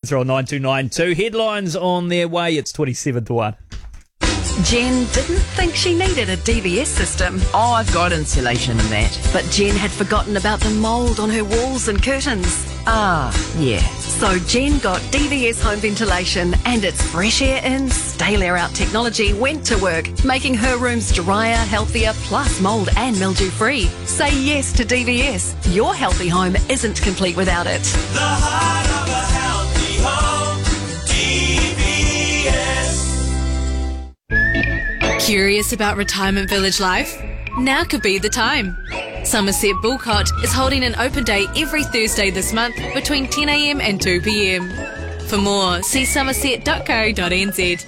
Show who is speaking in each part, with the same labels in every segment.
Speaker 1: answer on 9292. Headlines on their way. It's 27 to 1.
Speaker 2: Jen didn't think she needed a DVS system.
Speaker 3: Oh, I've got insulation in that.
Speaker 2: But Jen had forgotten about the mould on her walls and curtains.
Speaker 3: Ah, yeah.
Speaker 2: So Jen got DVS home ventilation, and its fresh air in, stale air out technology went to work, making her rooms drier, healthier, plus mould and mildew free. Say yes to DVS. Your healthy home isn't complete without it.
Speaker 4: The heart of a healthy home, DVS.
Speaker 5: Curious about retirement village life? Now could be the time. Somerset Bulcott is holding an open day every Thursday this month between 10am and 2pm. For more, see somerset.co.nz.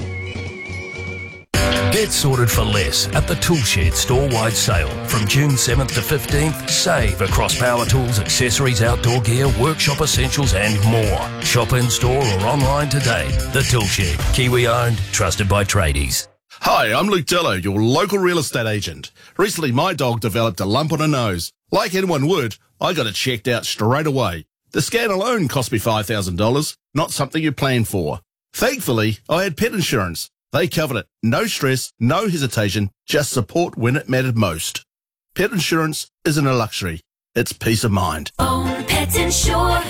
Speaker 6: Get sorted for less at the Toolshed store-wide sale. From June 7th to 15th, save across power tools, accessories, outdoor gear, workshop essentials and more. Shop in store or online today. The Toolshed, Kiwi-owned, trusted by tradies.
Speaker 7: Hi, I'm Luke Dillo, your local real estate agent. Recently, my dog developed a lump on her nose. Like anyone would, I got it checked out straight away. The scan alone cost me $5,000, not something you plan for. Thankfully, I had pet insurance. They covered it. No stress, no hesitation, just support when it mattered most. Pet insurance isn't a luxury. It's peace of mind.
Speaker 8: Own Pet Insure.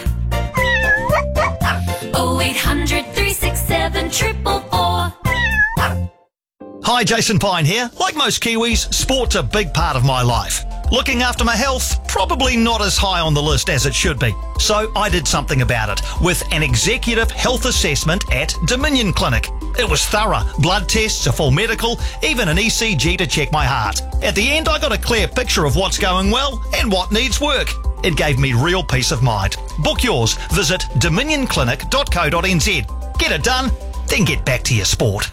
Speaker 8: 0800 367 444.
Speaker 9: Hi, Jason Pine here. Like most Kiwis, sport's a big part of my life. Looking after my health, probably not as high on the list as it should be. So I did something about it with an executive health assessment at Dominion Clinic. It was thorough. Blood tests, a full medical, even an ECG to check my heart. At the end, I got a clear picture of what's going well and what needs work. It gave me real peace of mind. Book yours. Visit dominionclinic.co.nz. Get it done, then get back to your sport.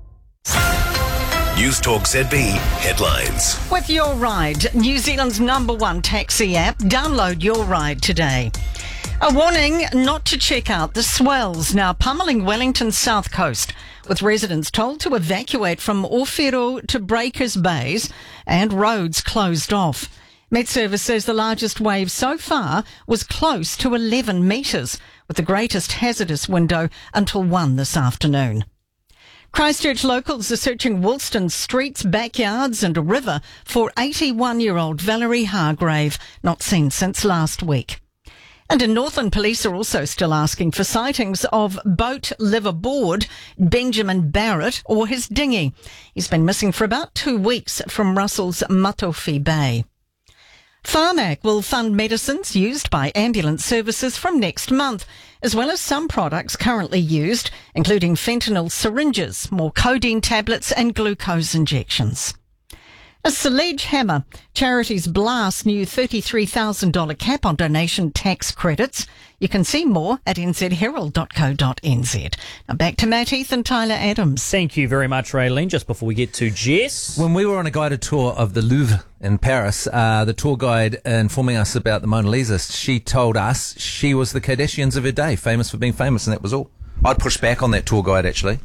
Speaker 6: News Talk ZB headlines.
Speaker 10: With Your Ride, New Zealand's #1 taxi app, download Your Ride today. A warning not to check out the swells now pummelling Wellington's south coast, with residents told to evacuate from Ōwhiro to Breakers Bays and roads closed off. Met Service says the largest wave so far was close to 11 metres, with the greatest hazardous window until 1 this afternoon. Christchurch locals are searching Woolston streets, backyards and a river for 81-year-old Valerie Hargrave, not seen since last week. And in Northland, police are also still asking for sightings of boat liveaboard Benjamin Barrett or his dinghy. He's been missing for about 2 weeks from Russell's Matofi Bay. Pharmac will fund medicines used by ambulance services from next month, as well as some products currently used, including fentanyl syringes, more codeine tablets and glucose injections. A Sledgehammer. Charities blast new $33,000 cap on donation tax credits. You can see more at nzherald.co.nz. Now back to Matt Heath and Tyler Adams.
Speaker 1: Thank you very much, Raylene. Just before we get to Jess.
Speaker 11: When we were on a guided tour of the Louvre in Paris, the tour guide informing us about the Mona Lisa, she told us she was the Kardashians of her day, famous for being famous, and that was all. I'd push back on that tour guide, actually,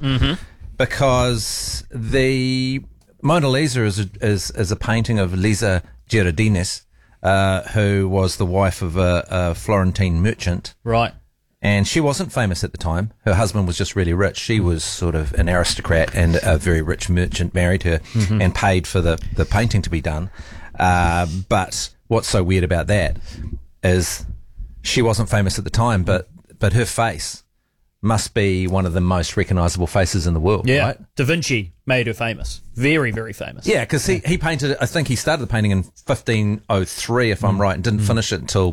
Speaker 11: because the Mona Lisa is a painting of Lisa Girardines, who was the wife of a Florentine merchant.
Speaker 1: Right.
Speaker 11: And she wasn't famous at the time. Her husband was just really rich. She was sort of an aristocrat, and a very rich merchant married her and paid for the painting to be done. But what's so weird about that is she wasn't famous at the time, but her face must be one of the most recognisable faces in the world, right?
Speaker 1: Da Vinci made her famous. Very, very famous.
Speaker 11: Yeah, because he painted, I think he started the painting in 1503, if I'm right, and didn't finish it until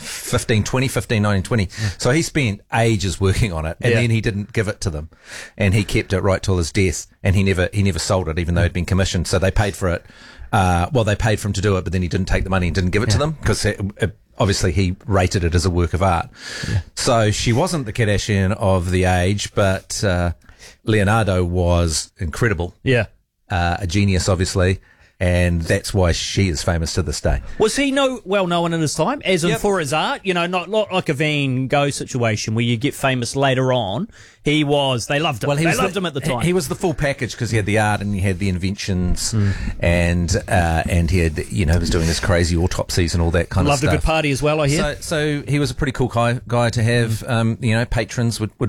Speaker 11: 1520. So he spent ages working on it, and then he didn't give it to them. And he kept it right till his death, and he never sold it, even though it had been commissioned. So they paid for it. They paid for him to do it, but then he didn't take the money and didn't give it to them, because obviously he rated it as a work of art. So she wasn't the Kardashian of the age, but Leonardo was incredible. A genius, obviously, and that's why she is famous to this day.
Speaker 1: Was he well known in his time, as in for his art? You know, not like a Van Gogh situation where you get famous later on. He was. They loved him. Well, they loved him at the time.
Speaker 11: He was the full package because he had the art and he had the inventions, and he had, he was doing this crazy autopsies and all that kind of stuff.
Speaker 1: Loved a good party as well, I hear.
Speaker 11: So he was a pretty cool guy to have. Patrons would